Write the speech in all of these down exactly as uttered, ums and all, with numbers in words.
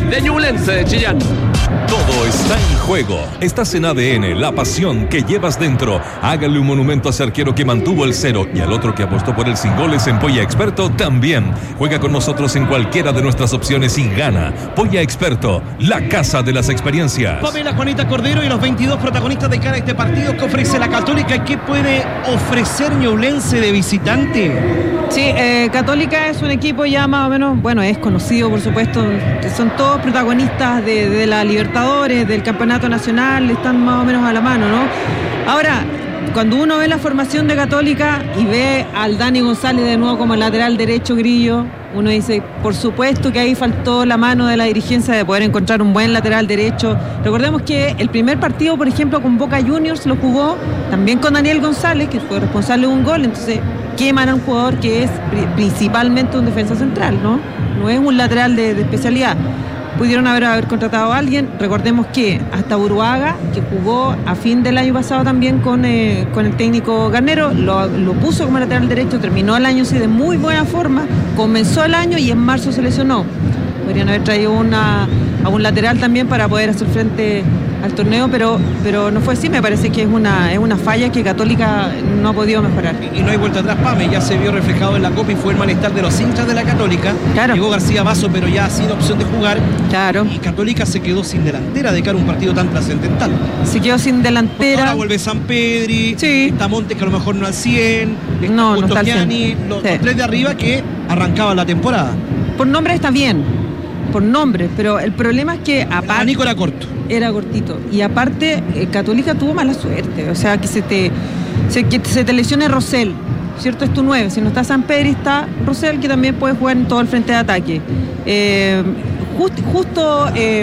de Ñublense de Chillán. Todo está en juego. Estás en A D N, la pasión que llevas dentro. Hágale un monumento a ese arquero que mantuvo el cero y al otro que apostó por el sin goles en Polla Experto también. Juega con nosotros en cualquiera de nuestras opciones y gana. Polla Experto, la casa de las experiencias. Pamela, Juanita Cordero y los veintidós protagonistas de cara a este partido que ofrece la Católica. ¿Y qué puede ofrecer Ñublense de visitante? Sí, eh, Católica es un equipo ya más o menos, bueno, es conocido por supuesto, son todos protagonistas de, de la Libertadores, del Campeonato Nacional, están más o menos a la mano, ¿no? Ahora, cuando uno ve la formación de Católica y ve al Dani González de nuevo como lateral derecho, Grillo, uno dice, por supuesto que ahí faltó la mano de la dirigencia de poder encontrar un buen lateral derecho. Recordemos que el primer partido, por ejemplo, con Boca Juniors lo jugó también con Daniel González, que fue responsable de un gol, entonces queman a un jugador que es principalmente un defensa central, ¿no? No es un lateral de, de especialidad. Pudieron haber, haber contratado a alguien. Recordemos que hasta Uruaga, que jugó a fin del año pasado también con, eh, con el técnico Garnero, lo, lo puso como lateral derecho, terminó el año sí de muy buena forma, comenzó el año y en marzo se lesionó. Podrían haber traído una, a un lateral también para poder hacer frente al torneo, pero, pero no fue así. Me parece que es una, es una falla que Católica no ha podido mejorar. Y, y no hay vuelta atrás, Pame, ya se vio reflejado en la Copa y fue el malestar de los hinchas de la Católica. Claro. Llegó García Basso, pero ya sin opción de jugar. Claro. Y Católica se quedó sin delantera de cara a un partido tan trascendental. Se quedó sin delantera. Ahora vuelve San Pedri, sí. Está Montes que a lo mejor no al cien, está no, no está al Gianni, los, sí. los tres de arriba que arrancaban la temporada. Por nombre está bien, por nombre, pero el problema es que aparte... Nico era corto. Era cortito. Y aparte, eh, Católica tuvo mala suerte. O sea, que se te, se, que se te lesione Rosell, ¿cierto? Es tu nueve. Si no está San Pedri, está Rosell, que también puede jugar en todo el frente de ataque. Eh, just, justo eh,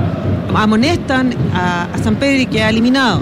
amonestan a, a San Pedri, que ha eliminado.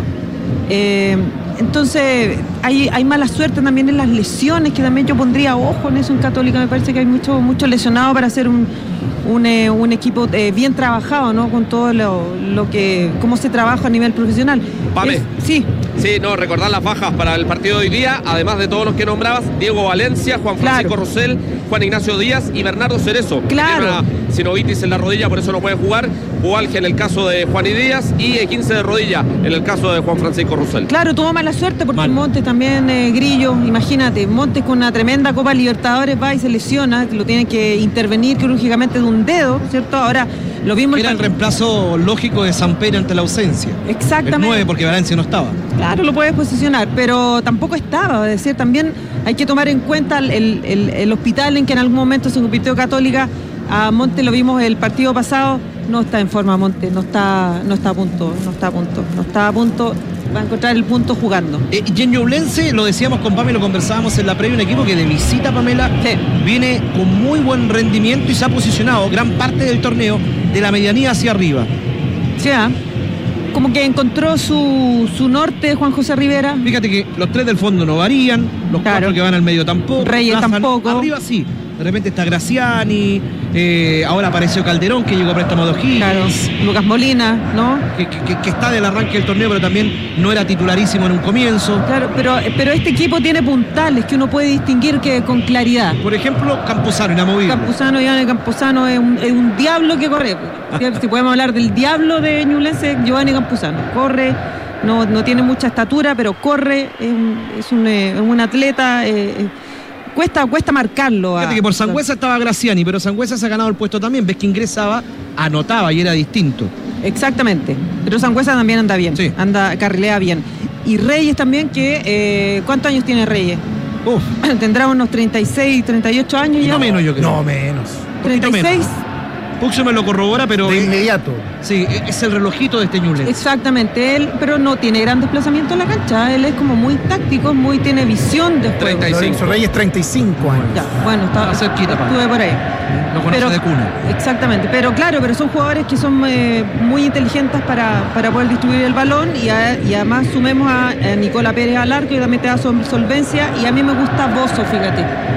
Eh, entonces, hay, hay mala suerte también en las lesiones, que también yo pondría ojo en eso en Católica. Me parece que hay mucho, mucho lesionado para hacer un... Un, eh, un equipo eh, bien trabajado, ¿no? Con todo lo, lo que, cómo se trabaja a nivel profesional. Pame. Es, sí. Sí, no, recordar las bajas para el partido de hoy día, además de todos los que nombrabas, Diego Valencia, Juan Francisco claro. Rosell, Juan Ignacio Díaz y Bernardo Cerezo. Claro. Tiene una sinovitis en la rodilla, por eso no puede jugar. Pubalgia en el caso de Juan y Díaz y quince de rodilla en el caso de Juan Francisco Rosell. Claro, tuvo mala suerte porque Mal. Montes también, eh, Grillo, imagínate, Montes con una tremenda Copa Libertadores va y se lesiona, lo tienen que intervenir quirúrgicamente de un dedo, ¿cierto? Ahora, lo vimos... Era el reemplazo lógico de San Pedro ante la ausencia. Exactamente. El nueve porque Valencia no estaba. Claro, lo puedes posicionar, pero tampoco estaba. Es decir, también hay que tomar en cuenta el, el, el hospital en que en algún momento se convirtió Católica. A Monte lo vimos el partido pasado, no está en forma Monte, no está, no está a punto, no está a punto, no está a punto, va a encontrar el punto jugando. Eh, y en Ñublense, lo decíamos con Pamela, lo conversábamos en la previa, un equipo que de visita, Pamela, Sí. viene con muy buen rendimiento y se ha posicionado gran parte del torneo de la medianía hacia arriba. Sí, ¿eh? Como que encontró su, su norte Juan José Rivera. Fíjate que los tres del fondo no varían, los Claro. cuatro que van al medio tampoco. Reyes Plazan tampoco. Arriba sí, de repente está Graciani, eh, ahora apareció Calderón, que llegó a préstamo de O'Higgins. Claro, Lucas Molina, ¿no? Que, que, que está del arranque del torneo, pero también no era titularísimo en un comienzo. Claro, pero, pero este equipo tiene puntales que uno puede distinguir que con claridad. Por ejemplo, Campuzano, inamovible. Campuzano, Giovanni Campuzano es un, es un diablo que corre. Si podemos hablar del diablo de Ñublense, Giovanni Campuzano. Corre, no, no tiene mucha estatura, pero corre, es un, es un, eh, es un atleta. Eh, eh, cuesta, cuesta marcarlo. Fíjate a, que por Sangüesa estaba Graciani, pero Sangüesa se ha ganado el puesto también. Ves que ingresaba, anotaba y era distinto. Exactamente. Pero Sangüesa también anda bien. Sí. Anda, carrilea bien. Y Reyes también, que eh, ¿cuántos años tiene Reyes? Uf, Tendrá unos treinta y seis, treinta y ocho años ya. no menos yo creo. No, menos. treinta y seis. Puxo me lo corrobora, pero De eh, inmediato. sí, es el relojito de este Ñublense. Exactamente, él, pero no tiene gran desplazamiento en la cancha. Él es como muy táctico, muy tiene visión de juego. treinta y cinco. Lorenzo Reyes, treinta y cinco años. Ya, bueno, está, Está cerquita, Pablo. estuve por ahí. Lo conoce de cuna. Exactamente, pero claro, pero son jugadores que son eh, muy inteligentes para, para poder distribuir el balón y, a- y además sumemos a, a Nicola Pérez al arco y también te da sol- solvencia y a mí me gusta Bozo, fíjate.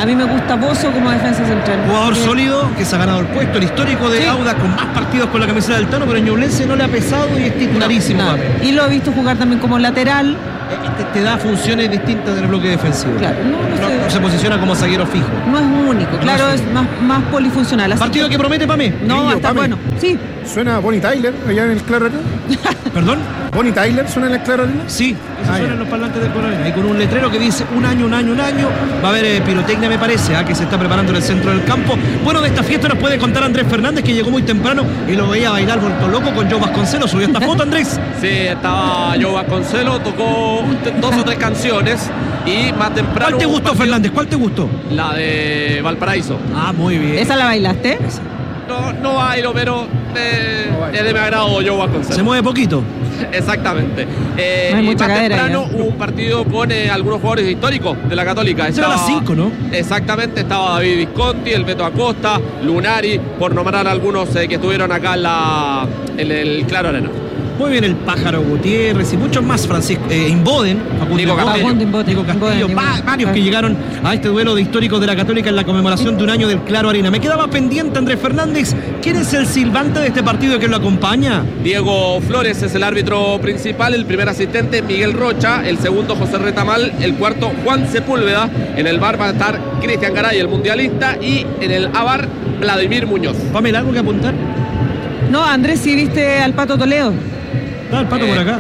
A mí me gusta Bozo como defensa central. Jugador Bien. sólido que se ha ganado el puesto, el histórico de Sí. Audax con más partidos con la camiseta del Tano, pero en Ñublense no le ha pesado y es titularísimo. No, nada. Pamela. Y lo he visto jugar también como lateral. Te, te da funciones distintas del bloque defensivo. Claro, no, no sé. no se posiciona como zaguero fijo. No es único, claro, No es sé. más, más polifuncional. Así Partido que promete para mí. No, Grillo, está Pame. bueno. Sí, ¿Suena Bonnie Tyler allá en el Claro Arena? ¿Perdón? ¿Bonnie Tyler suena en el Claro Arena? Sí, eso Ah, suena ya. en los parlantes del Corona. Y con un letrero que dice un año, un año, un año. Va a haber eh, pirotecnia, me parece, ¿ah? que se está preparando en el centro del campo. Bueno, de esta fiesta nos puede contar Andrés Fernández, que llegó muy temprano y lo veía bailar vuelto loco con Joe Vasconcelos. Subió esta foto, Andrés. Sí, estaba Joe Vasconcelos, tocó un- dos o tres canciones y más temprano. ¿Cuál te un gustó, partido- Fernández? ¿Cuál te gustó? La de Valparaíso. Ah, muy bien. ¿esa la bailaste? No, no bailo, pero eh, No bailo. es de mi agrado Joe Se Vasconcelos. mueve poquito. Exactamente. Eh, No hay y mucha más cadera temprano ahí, ¿eh? hubo un partido con eh, algunos jugadores históricos de la Católica. Ese era a las cinco, ¿no? Exactamente, estaba David Visconti, el Beto Acosta, Lunari, por nombrar algunos eh, que estuvieron acá en, la, en el Claro Arena. Muy bien el Pájaro Gutiérrez y muchos más, Francisco eh, Inboden, Facundo Nico Inboden, Castillo. Facundo Inboden, Nico Castillo, Inboden, va- Inboden. varios Ah. que llegaron a este duelo de históricos de la Católica en la conmemoración de un año del Claro Arena. Me quedaba pendiente, Andrés Fernández, ¿quién es el silbante de este partido que lo acompaña? Diego Flores es el árbitro principal, el primer asistente Miguel Rocha, el segundo José Retamal, el cuarto Juan Sepúlveda, en el bar va a estar Cristian Garay, el mundialista, y en el A B A R Vladimir Muñoz. Pamela, ¿algo que apuntar? No, Andrés, ¿sí viste al Pato Toledo? Está el Pato Eh, por acá.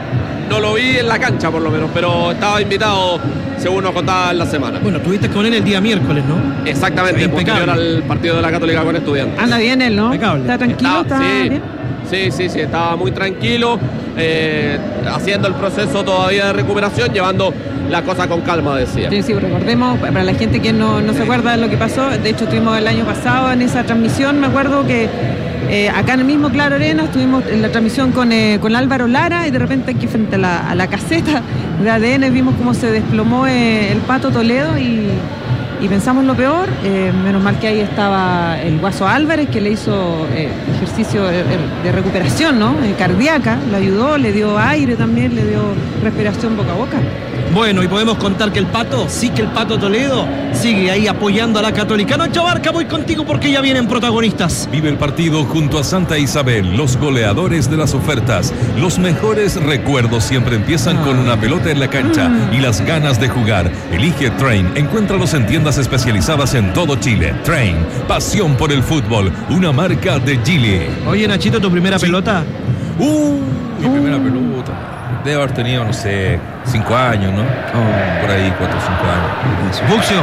No lo vi en la cancha por lo menos, pero estaba invitado según nos contaba en la semana. Bueno, tuviste con él el día miércoles, ¿no? Exactamente, Impecable. posterior al partido de la Católica con Estudiantes. Anda bien él, ¿no? Impecable. ¿Está tranquilo? ¿Está sí, bien? sí, sí, sí, estaba muy tranquilo, eh, haciendo el proceso todavía de recuperación, llevando la cosa con calma, decía. Sí, sí, recordemos, para la gente que no, no se acuerda de lo que pasó, de hecho estuvimos el año pasado en esa transmisión, me acuerdo que eh, acá en el mismo Claro Arena estuvimos en la transmisión con, eh, con Álvaro Lara y de repente aquí frente a la, a la caseta de A D N vimos cómo se desplomó eh, el Pato Toledo y, y pensamos lo peor, eh, menos mal que ahí estaba el Guaso Álvarez que le hizo eh, ejercicio de, de recuperación, ¿no? Eh, cardíaca, lo ayudó, le dio aire también, le dio respiración boca a boca. Bueno, y podemos contar que el Pato, sí que el Pato Toledo, sigue ahí apoyando a la Católica. Nacho Barca, voy contigo porque ya vienen protagonistas. Vive el partido junto a Santa Isabel, los goleadores de las ofertas. Los mejores recuerdos siempre empiezan con una pelota en la cancha y las ganas de jugar. Elige Train. Encuéntralos en tiendas especializadas en todo Chile. Train, pasión por el fútbol, una marca de Gili. Oye, Nachito, ¿tu primera pelota? Uh, mi primera pelota. Debe haber tenido, no sé, cinco años, ¿no? Por ahí, cuatro o cinco años. Buxio.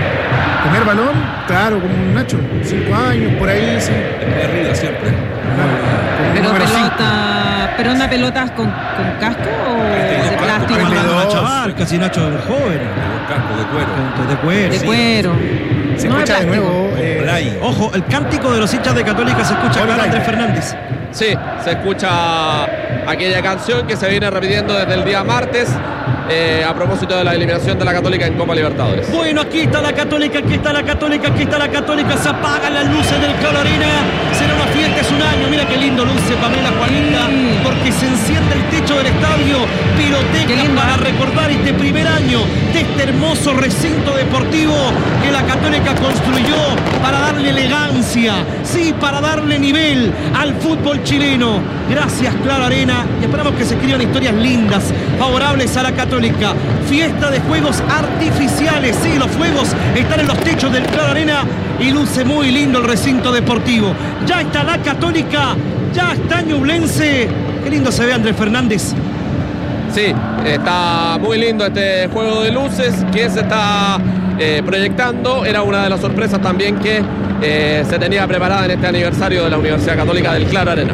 Primer balón, claro, como un Nacho, cinco años, por ahí, sí. De arriba siempre. Como Pero número cinco. pelota, pero una pelota con, con casco o Treinta y dos de cascos, plástico. treinta y Hablando dos. de Nacho Barca, si Nacho es joven. Casco de cuero. De cuero. De sí. cuero. Se No de escucha de plástico. nuevo. eh, Blay. Ojo, el cántico de los hinchas de Católica se escucha Hola, acá, Andrés Blay. Fernández. Sí, se escucha aquella canción que se viene repitiendo desde el día martes eh, a propósito de la eliminación de la Católica en Copa Libertadores. Bueno, aquí está la Católica, aquí está la Católica, aquí está la Católica. Se apagan las luces del Claro Arena. Será una fiesta, es un año. Mira qué lindo luce Pamela Juanita, Sí. porque se enciende el techo del estadio. Qué Pirotecnia lindo, para ¿eh? recordar este primer año de este hermoso recinto deportivo que la Católica construyó para darle elegancia, sí, para darle nivel al fútbol chileno. Gracias, Claro Arena, y esperamos que se escriban historias lindas, favorables a la Católica. Fiesta de fuegos artificiales, sí, los fuegos están en los techos del Claro Arena y luce muy lindo el recinto deportivo. Ya está la Católica, ya está Ñublense. Qué lindo se ve Andrés Fernández. Sí, está muy lindo este juego de luces que se está eh, proyectando. Era una de las sorpresas también que eh, se tenía preparada en este aniversario de la Universidad Católica del Claro Arena.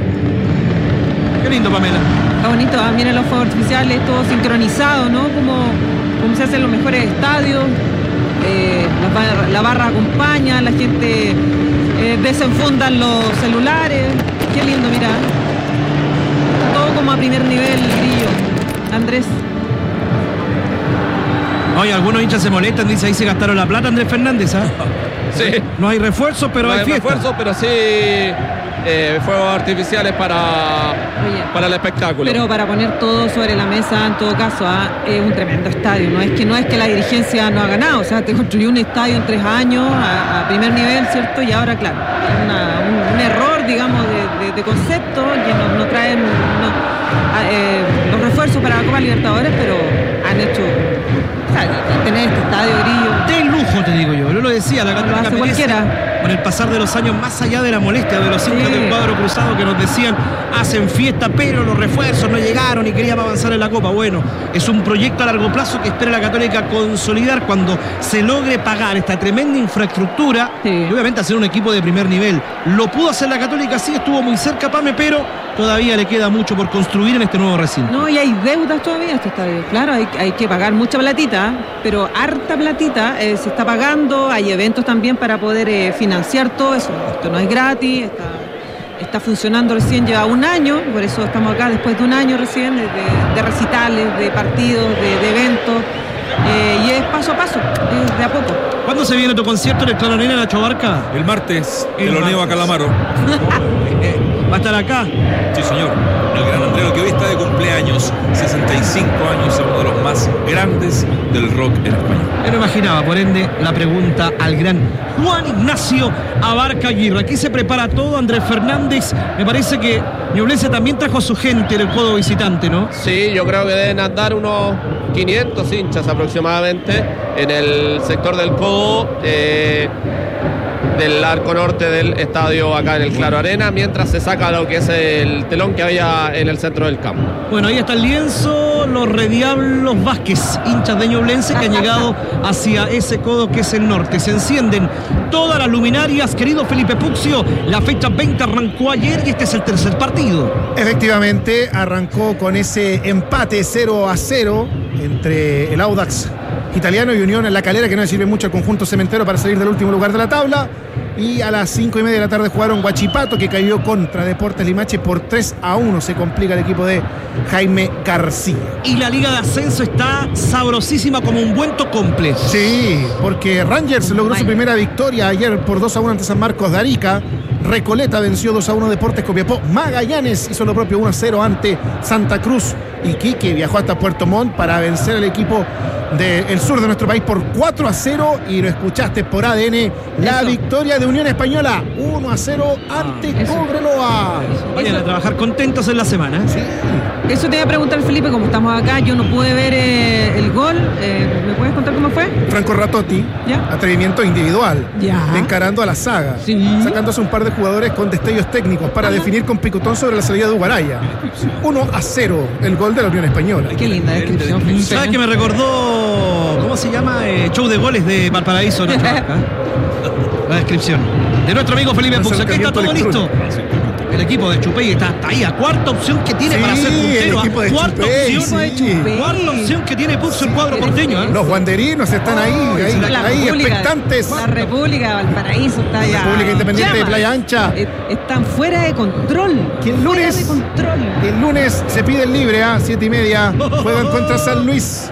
Qué lindo, Pamela. Está bonito, ah, miren los fuegos artificiales, todo sincronizado, ¿no? Como, como se hacen los mejores estadios. Eh, la, barra, la barra acompaña, la gente eh, desenfundan los celulares. Qué lindo, mira. Está todo como a primer nivel, Grillo. Andrés. Oye, algunos hinchas se molestan, dice ahí se gastaron la plata, Andrés Fernández, ¿ah? Sí, No hay refuerzo, pero no hay hay fiesta. refuerzo, pero sí eh, fuegos artificiales para, Oye, para el espectáculo. Pero para poner todo sobre la mesa, en todo caso, ¿ah? Es un tremendo estadio. No es que no es que la dirigencia no ha ganado, o sea, te construyó un estadio en tres años a, a primer nivel, ¿cierto? Y ahora, claro, es una, un, un error, digamos, de, de, de concepto, que no, no traen no, a, eh, los refuerzos para la Copa Libertadores, pero han hecho, o sea, tener este estadio, Grillo. De lujo, te digo yo. Yo lo decía, la Lo Católica hace merece, cualquiera. con el pasar de los años, más allá de la molestia de los hinchas Sí. del cuadro cruzado que nos decían, hacen fiesta, pero los refuerzos no llegaron y queríamos avanzar en la Copa. Bueno, es un proyecto a largo plazo que espera la Católica consolidar cuando se logre pagar esta tremenda infraestructura, Sí. y obviamente hacer un equipo de primer nivel. Lo pudo hacer la Católica, sí, estuvo muy cerca, Pame, pero todavía le queda mucho por construir en este nuevo recinto. No, y hay deudas todavía este estadio. Claro, hay, hay que pagar mucha platita, pero harta platita eh, se está pagando. Hay eventos también para poder eh, financiar todo eso. Esto no es gratis, está, está funcionando recién, lleva un año, por eso estamos acá después de un año recién, de, de recitales, de partidos, de, de eventos. Eh, y es paso a paso, es de a poco. ¿Cuándo se viene tu concierto en el Claro Arena, Nacho Barca? El martes, El el Oneo a martes. Calamaro. ¿Va a estar acá? Sí, señor. El gran Andreu, que hoy está de cumpleaños, sesenta y cinco años, es uno de los más grandes del rock en España. Me lo imaginaba, por ende, la pregunta al gran Juan Ignacio Abarca Aguirre. Aquí se prepara todo, Andrés Fernández. Me parece que Ñublense también trajo a su gente en el codo visitante, ¿no? Sí, yo creo que deben andar unos quinientos hinchas aproximadamente en el sector del codo, eh, del arco norte del estadio acá en el Claro Arena, mientras se saca lo que es el telón que había en el centro del campo. Bueno, ahí está el lienzo, los Rediablos Vázquez, hinchas de Ñublense que han llegado hacia ese codo que es el norte. Se encienden todas las luminarias, querido Felipe Puccio. La fecha veinte arrancó ayer y este es el tercer partido. Efectivamente, arrancó con ese empate cero a cero entre el Audax italiano y Unión en La Calera, que no le sirve mucho al conjunto cementero para salir del último lugar de la tabla. Y a las cinco y media de la tarde jugaron Huachipato, que cayó contra Deportes Limache por tres a uno. Se complica el equipo de Jaime García. Y la Liga de Ascenso está sabrosísima como un buen tocomple. Sí, porque Rangers logró su primera victoria ayer por dos a uno ante San Marcos de Arica. Recoleta venció dos a uno Deportes Copiapó. Magallanes hizo lo propio uno a cero ante Santa Cruz. Iquique viajó hasta Puerto Montt para vencer al equipo del sur de nuestro país por cuatro a cero. Y lo escuchaste por A D N, la Eso. victoria de Unión Española uno a cero ante Eso. Cobreloa. Vayan a trabajar contentos en la semana. Sí. Eso te iba a preguntar, Felipe, como estamos acá, yo no pude ver eh, el gol. Eh, ¿Me puedes contar cómo fue? Franco Ratotti, Ya. atrevimiento individual, Ya. encarando a la saga, Sí. sacándose un par de jugadores con destellos técnicos para Ajá. definir con picotón sobre la salida de Ugaraya. uno a cero el gol de la Unión Española. Qué linda descripción, Felipe. ¿Sabes que me recordó, cómo se llama? Eh, show de goles de Valparaíso, Nacho Barca. La descripción de nuestro amigo Felipe Puccio. Aquí está todo listo. El equipo de Chupey está, está ahí, a cuarta opción que tiene Sí, para ser el puntero. equipo de Cuarta Chupey, opción, sí. cuarta opción que tiene Puccio el cuadro porteño. ¿eh? Los guanderinos están ahí, ahí, La ahí República- expectantes. La República de Valparaíso está ya. República Independiente de llama. Playa Ancha. Eh, Están fuera de control. Que el Fuera lunes- de control. El lunes se pide el libre a siete y media. Juegan contra San Luis.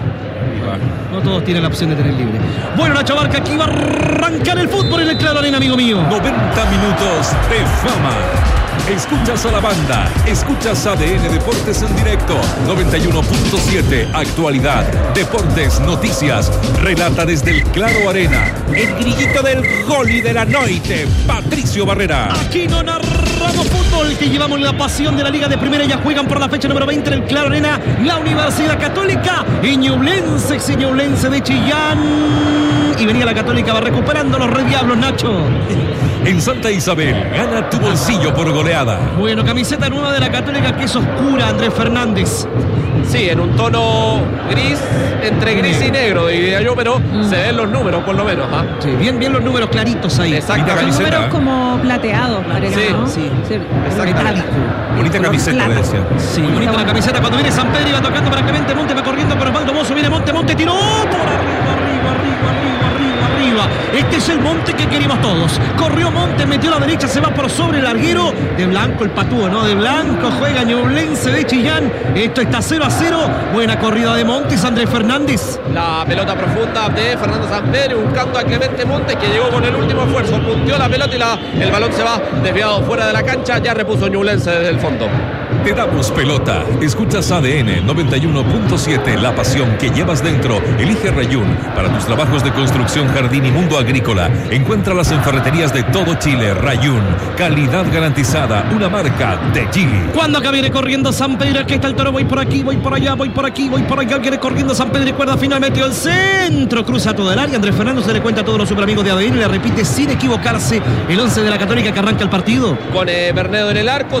No todos tienen la opción de tener libre. Bueno, Nacho Barca, aquí va a arrancar el fútbol en el Claro Arena, amigo mío. noventa minutos de fama. Escuchas a la banda, escuchas A D N Deportes en directo, noventa y uno punto siete, actualidad, deportes, noticias, relata desde el Claro Arena, el grillito del gol y de la noite, Patricio Barrera. Aquí no narramos fútbol, que llevamos la pasión de la Liga de Primera. Ya juegan por la fecha número veinte en el Claro Arena la Universidad Católica y Ñublense, ex Ñublense de Chillán. Y venía la Católica, va recuperando los Red Diablos, Nacho. En Santa Isabel, gana tu bolsillo por goleada. Bueno, camiseta nueva de la Católica que es oscura, Andrés Fernández. Sí, en un tono gris, entre gris y negro, diría yo, pero se ven los números por lo menos. ¿ah? Sí, bien, bien los números claritos ahí. Exacto. Bonita Los camiseta, números ¿eh? como plateados, parece, Sí, ¿no? sí. Exactamente. metálico. Bonita Color camiseta, plata. le decía. Sí, bonita la camiseta. Cuando viene San Pedro y va tocando para Clemente Monte, va corriendo con Osvaldo Mozo. Viene Monte, Monte, tiró por arriba, arriba, arriba, arriba, arriba, arriba. arriba. Este es el Monte que queríamos todos. Corrió Monte, metió a la derecha, se va por sobre el larguero. De blanco el patúo, ¿no? De blanco juega Ñublense de Chillán. Esto está cero a cero. Buena corrida de Montes, Andrés Fernández. La pelota profunda de Fernando Sampedri buscando a Clemente Montes, que llegó con el último esfuerzo. Punteó la pelota y la, el balón se va desviado fuera de la cancha. Ya repuso Ñublense desde el fondo. Te damos pelota. Escuchas A D N noventa y uno punto siete, la pasión que llevas dentro. Elige Rayún para tus trabajos de construcción, jardín y mundo agrícola. Encuéntralas en ferreterías de todo Chile. Rayún, calidad garantizada, una marca de Chile. Cuando acá viene corriendo Sampedri, aquí está el toro, voy por aquí, voy por allá, voy por aquí, voy por allá, viene corriendo Sampedri, cuerda final, metió el centro, cruza todo el área. Andrés Fernando se le cuenta a todos los super amigos de A D N y le repite sin equivocarse el once de la Católica que arranca el partido. Con eh, Bernedo en el arco,